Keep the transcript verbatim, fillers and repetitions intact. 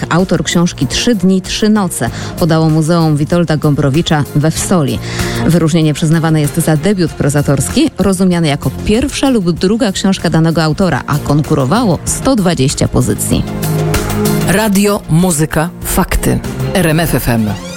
autor książki Trzy dni, trzy noce, podało Muzeum Witolda Gombrowicza we Wsoli. Wyróżnienie przyznawane jest za debiut prozatorski, rozumiany jako pierwsza lub druga książka danego autora, a konkurowało sto dwadzieścia pozycji. Radio, muzyka, fakty. R M F F M.